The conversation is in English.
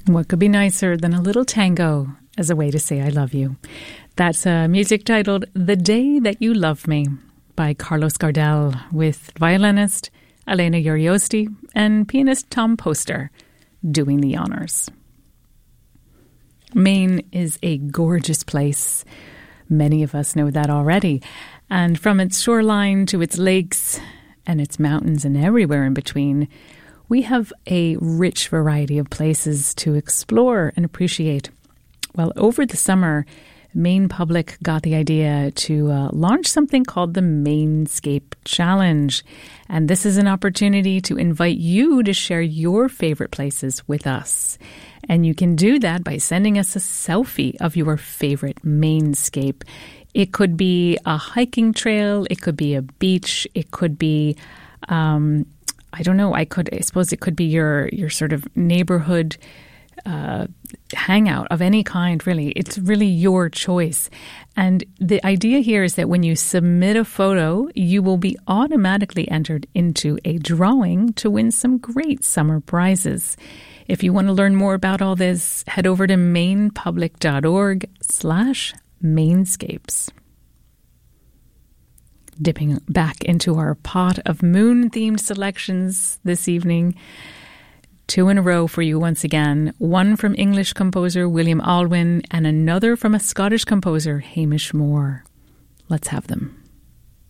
What could be nicer than a little tango as a way to say I love you? That's a music titled The Day That You Love Me by Carlos Gardel, with violinist Elena Uriosti and pianist Tom Poster doing the honors. Maine is a gorgeous place. Many of us know that already. And from its shoreline to its lakes and its mountains and everywhere in between, we have a rich variety of places to explore and appreciate. Well, over the summer, Maine Public got the idea to launch something called the Mainscape Challenge. And this is an opportunity to invite you to share your favorite places with us. And you can do that by sending us a selfie of your favorite Mainscape. It could be a hiking trail, it could be a beach, it could be, I don't know, I suppose it could be your sort of neighborhood hangout of any kind, really. It's really your choice. And the idea here is that when you submit a photo, you will be automatically entered into a drawing to win some great summer prizes. If you want to learn more about all this, head over to mainepublic.org/Mainscapes. Dipping back into our pot of moon-themed selections this evening. 2 in a row for you once again. One from English composer William Alwyn and another from a Scottish composer, Hamish Moore. Let's have them.